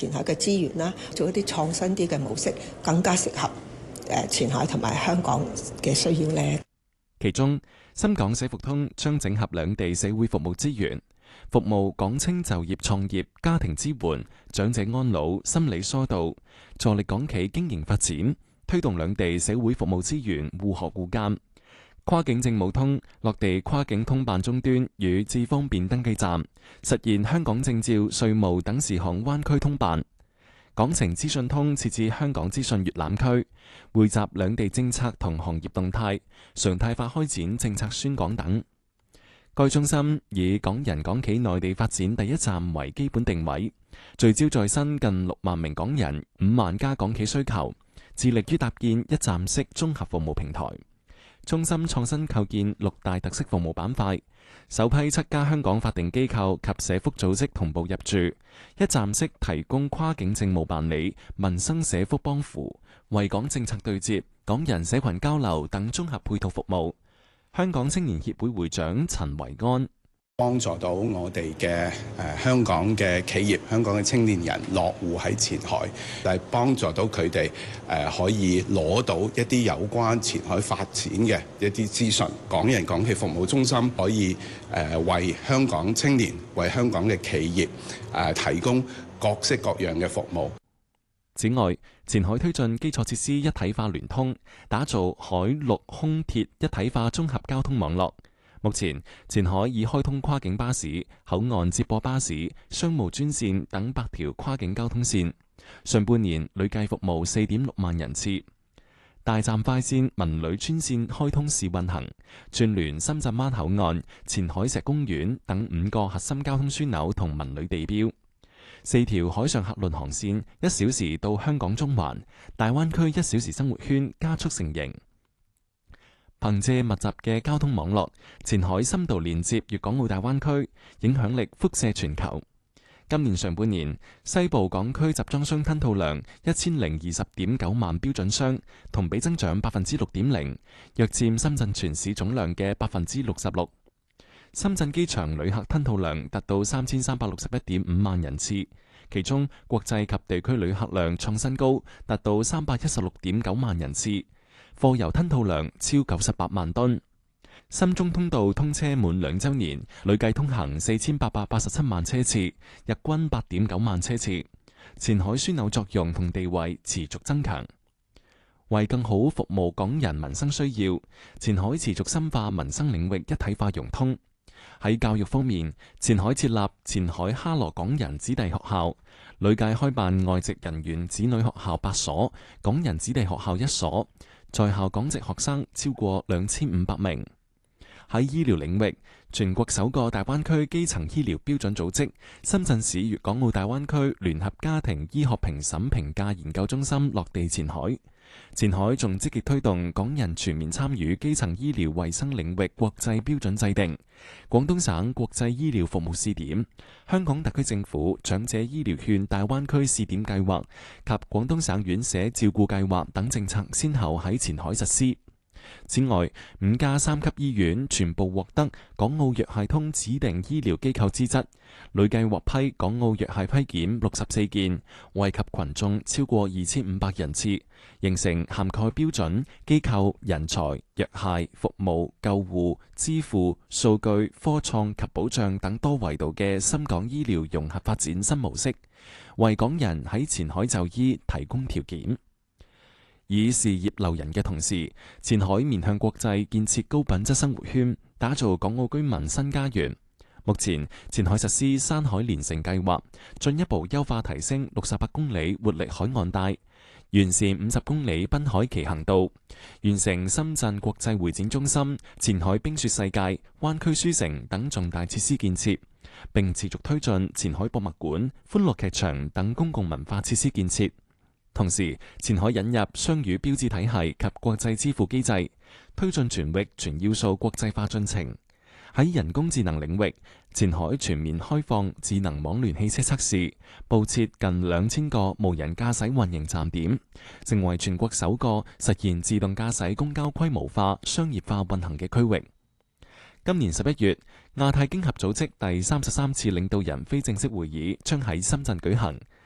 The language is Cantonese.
前海嘅資源啦，做一啲創新啲嘅模式，更加適合前海同埋香港嘅需要呢。 其中，深港社服通將整合兩地社會服務資源，服務港青就業創業、家庭支援、長者安老、心理疏導，助力港企經營發展，推動兩地社會服務資源互學互鑒。跨境政務通落地跨境通辦終端與智方便登記站，實現香港證照、稅務等事項灣區通辦。港情資訊通設置香港資訊閱覽區，匯集兩地政策同行業動態，常態化開展政策宣講等。該中心以港人港企內地發展第一站為基本定位，聚焦在新近6萬名港人、5萬家港企需求，致力於搭建一站式綜合服務平台。中心創新構建6大特色服務板塊，首批7家香港法定機構及社福組織同步入駐，一站式提供跨境政務辦理、民生社福幫扶、惠港政策對接、港人社群交流等綜合配套服務。香港青年協會會長陳維安幫助到我哋嘅香港嘅企業、香港嘅青年人落戶喺前海，係幫助到佢哋可以攞到一啲有關前海發展嘅一啲資訊。港人港企服務中心可以為香港青年、為香港嘅企業提供各式各樣嘅服務。 此外，前海推進基礎設施一體化聯通，打造海陸空鐵一體化綜合交通網絡。目前，前海已開通跨境巴士、口岸接駁巴士、商務專線等8條跨境交通線，上半年累計服務4.6萬人次。大站快線文旅專線開通試運行，串聯深圳灣口岸、前海石公園等5個核心交通樞紐同文旅地標。4條海上客運航線1小時到香港中環，大灣區1小時生活圈加速成型。憑借密集嘅交通網絡，前海深度連接粵港澳大灣區，影響力輻射全球。今年上半年，西部港區集裝箱吞吐量1020.9萬標準箱，同比增長6.0%，約佔深圳全市總量嘅66%。深圳機場旅客吞吐量達到3361.5萬人次，其中國際及地區旅客量創新高，達到316.9萬人次。貨郵吞吐量超98萬噸。深中通道通車滿2週年，累計通行4887萬車次，日均8.9萬車次。前海樞紐作用同地位持續增強，為更好服務港人民生需要，前海持續深化民生領域一體化融通。喺教育方面，前海設立前海哈羅港人子弟學校，累計開辦外籍人員子女學校8所，港人子弟學校1所。在校港籍學生超過2500名。喺醫療領域，全國首個大灣區基層醫療標準組織深圳市粵港澳大灣區聯合家庭醫學評審評價研究中心落地前海。前海仲積極推動港人全面參與基層醫療衛生領域國際標準制定、廣東省國際醫療服務試點、香港特區政府長者醫療券大灣區試點計劃及廣東省院舍照顧計劃等政策先後喺前海實施。此外，5家3級醫院全部獲得港澳藥械通指定醫療機構資質，累計獲批港澳藥械批檢64件，惠及群眾超過2500人次，形成涵蓋標準、機構、人才、藥械、服務、救護、支付、數據、科創及保障等多維度嘅深港醫療融合發展新模式，為港人喺前海就醫提供條件。以事業留人嘅同時，前海面向國際建設高品質生活圈，打造港澳居民新家園。目前，前海實施山海連城計劃，進一步優化提升68公里活力海岸帶，完善50公里濱海騎行道，完成深圳國際會展中心、前海冰雪世界、灣區書城等重大設施建設，並持續推進前海博物館、歡樂劇場等公共文化設施建設。同時，前海引入雙語標誌體系及國際支付機制，推進全域全要素國際化進程。喺人工智能領域，前海全面開放智能網聯汽車測試，佈設近2000個無人駕駛運營站點，成為全國首個實現自動駕駛公交規模化、商業化運行嘅區域。今年11月，亞太經合組織第33次領導人非正式會議將喺深圳舉行。